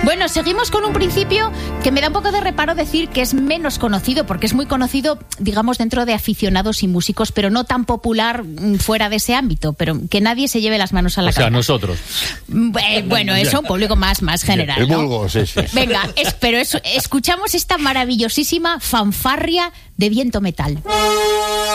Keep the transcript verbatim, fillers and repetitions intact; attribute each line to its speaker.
Speaker 1: Bueno, seguimos con un principio que me da un poco de reparo decir que es menos conocido, porque es muy conocido, digamos, dentro de aficionados y músicos, pero no tan popular fuera de ese ámbito, pero que nadie se lleve las manos a la
Speaker 2: o
Speaker 1: cabeza.
Speaker 2: O sea, nosotros.
Speaker 1: Eh, bueno, eso, un público más, más general, ¿no?
Speaker 3: El vulgo, sí, sí.
Speaker 1: Venga, es, pero es, escuchamos esta maravillosísima fanfarria de viento metal.